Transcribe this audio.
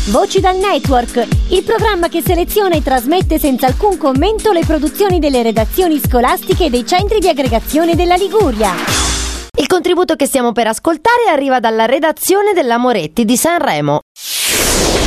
Voci dal Network, il programma che seleziona e trasmette senza alcun commento le produzioni delle redazioni scolastiche e dei centri di aggregazione della Liguria. Il contributo che stiamo per ascoltare arriva dalla redazione della Moretti di Sanremo.